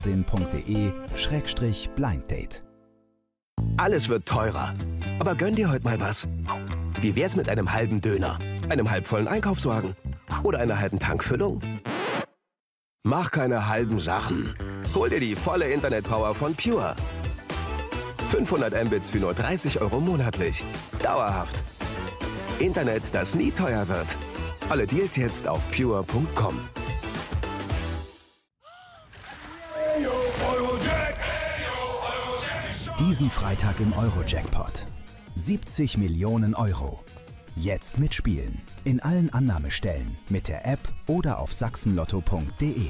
sinn.de/blinddate. Alles wird teurer. Aber gönn dir heute mal was. Wie wär's mit einem halben Döner, einem halbvollen Einkaufswagen oder einer halben Tankfüllung? Mach keine halben Sachen. Hol dir die volle Internetpower von Pure. 500 Mbits für nur 30 € monatlich. Dauerhaft. Internet, das nie teuer wird. Alle Deals jetzt auf pure.com. Diesen Freitag im Euro-Jackpot. 70 Millionen Euro. Jetzt mitspielen. In allen Annahmestellen, mit der App oder auf sachsenlotto.de.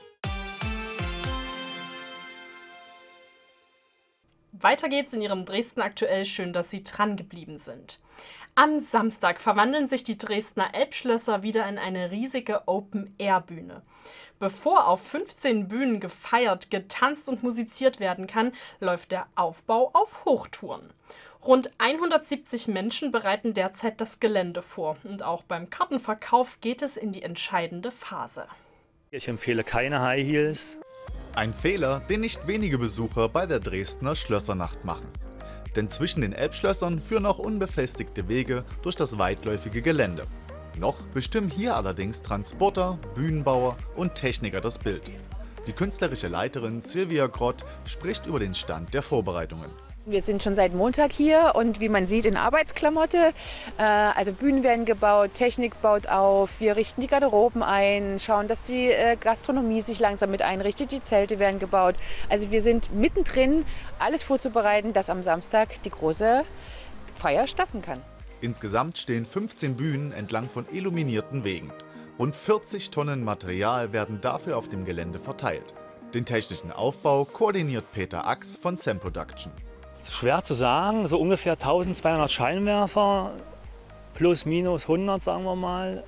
Weiter geht's in Ihrem Dresden aktuell. Schön, dass Sie dran geblieben sind. Am Samstag verwandeln sich die Dresdner Elbschlösser wieder in eine riesige Open-Air-Bühne. Bevor auf 15 Bühnen gefeiert, getanzt und musiziert werden kann, läuft der Aufbau auf Hochtouren. Rund 170 Menschen bereiten derzeit das Gelände vor. Und auch beim Kartenverkauf geht es in die entscheidende Phase. Ich empfehle keine High Heels. Ein Fehler, den nicht wenige Besucher bei der Dresdner Schlössernacht machen. Denn zwischen den Elbschlössern führen auch unbefestigte Wege durch das weitläufige Gelände. Noch bestimmen hier allerdings Transporter, Bühnenbauer und Techniker das Bild. Die künstlerische Leiterin Silvia Grott spricht über den Stand der Vorbereitungen. Wir sind schon seit Montag hier und wie man sieht in Arbeitsklamotte. Also Bühnen werden gebaut, Technik baut auf, wir richten die Garderoben ein, schauen, dass die Gastronomie sich langsam mit einrichtet, die Zelte werden gebaut. Also wir sind mittendrin, alles vorzubereiten, dass am Samstag die große Feier starten kann. Insgesamt stehen 15 Bühnen entlang von illuminierten Wegen. Rund 40 Tonnen Material werden dafür auf dem Gelände verteilt. Den technischen Aufbau koordiniert Peter Ax von Sam Production. Schwer zu sagen, so ungefähr 1200 Scheinwerfer, plus minus 100 sagen wir mal.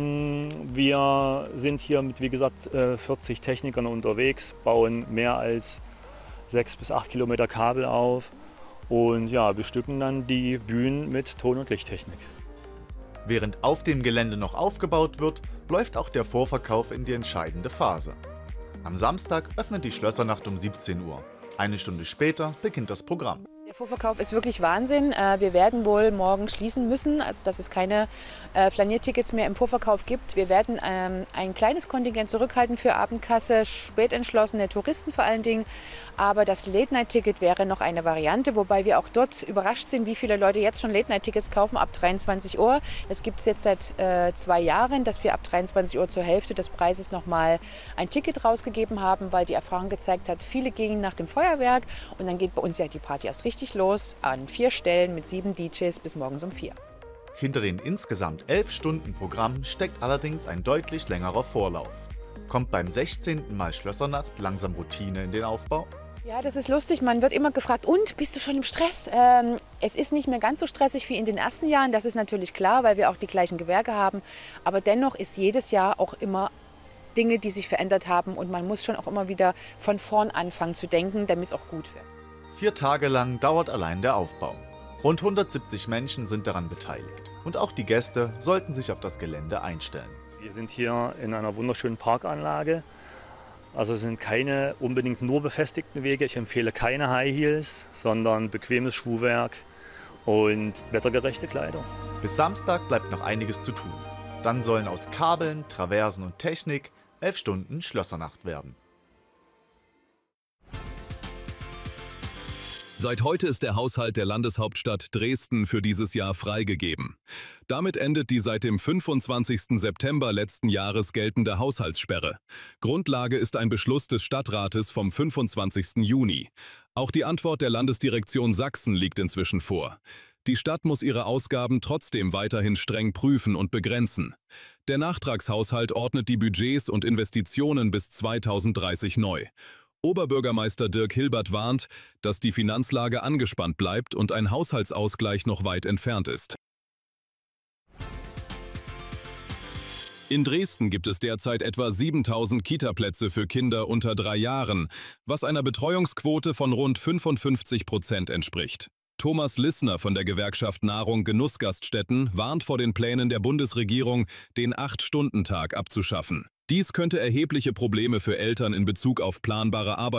Wir sind hier mit, wie gesagt, 40 Technikern unterwegs, bauen mehr als 6 bis 8 Kilometer Kabel auf und ja, bestücken dann die Bühnen mit Ton- und Lichttechnik. Während auf dem Gelände noch aufgebaut wird, läuft auch der Vorverkauf in die entscheidende Phase. Am Samstag öffnet die Schlössernacht um 17 Uhr. Eine Stunde später beginnt das Programm. Der Vorverkauf ist wirklich Wahnsinn. Wir werden wohl morgen schließen müssen, also dass es keine Flaniertickets mehr im Vorverkauf gibt. Wir werden ein kleines Kontingent zurückhalten für Abendkasse, spätentschlossene Touristen vor allen Dingen. Aber das Late-Night-Ticket wäre noch eine Variante, wobei wir auch dort überrascht sind, wie viele Leute jetzt schon Late-Night-Tickets kaufen ab 23 Uhr. Das gibt es jetzt seit 2 Jahren, dass wir ab 23 Uhr zur Hälfte des Preises nochmal ein Ticket rausgegeben haben, weil die Erfahrung gezeigt hat, viele gingen nach dem Feuerwerk und dann geht bei uns ja die Party erst richtig los an 4 Stellen mit 7 DJs bis morgens um 4. Hinter den insgesamt 11 Stunden Programm steckt allerdings ein deutlich längerer Vorlauf. Kommt beim 16. Mal Schlössernacht langsam Routine in den Aufbau? Ja, das ist lustig. Man wird immer gefragt, und bist du schon im Stress? Es ist nicht mehr ganz so stressig wie in den ersten Jahren. Das ist natürlich klar, weil wir auch die gleichen Gewerke haben. Aber dennoch ist jedes Jahr auch immer Dinge, die sich verändert haben. Und man muss schon auch immer wieder von vorn anfangen zu denken, damit es auch gut wird. 4 Tage lang dauert allein der Aufbau. Rund 170 Menschen sind daran beteiligt. Und auch die Gäste sollten sich auf das Gelände einstellen. Wir sind hier in einer wunderschönen Parkanlage. Also es sind keine unbedingt nur befestigten Wege. Ich empfehle keine High Heels, sondern bequemes Schuhwerk und wettergerechte Kleidung. Bis Samstag bleibt noch einiges zu tun. Dann sollen aus Kabeln, Traversen und Technik 11 Stunden Schlössernacht werden. Seit heute ist der Haushalt der Landeshauptstadt Dresden für dieses Jahr freigegeben. Damit endet die seit dem 25. September letzten Jahres geltende Haushaltssperre. Grundlage ist ein Beschluss des Stadtrates vom 25. Juni. Auch die Antwort der Landesdirektion Sachsen liegt inzwischen vor. Die Stadt muss ihre Ausgaben trotzdem weiterhin streng prüfen und begrenzen. Der Nachtragshaushalt ordnet die Budgets und Investitionen bis 2030 neu. Oberbürgermeister Dirk Hilbert warnt, dass die Finanzlage angespannt bleibt und ein Haushaltsausgleich noch weit entfernt ist. In Dresden gibt es derzeit etwa 7.000 Kita-Plätze für Kinder unter 3 Jahren, was einer Betreuungsquote von rund 55% entspricht. Thomas Lissner von der Gewerkschaft Nahrung Genussgaststätten warnt vor den Plänen der Bundesregierung, den 8-Stunden-Tag abzuschaffen. Dies könnte erhebliche Probleme für Eltern in Bezug auf planbare Arbeit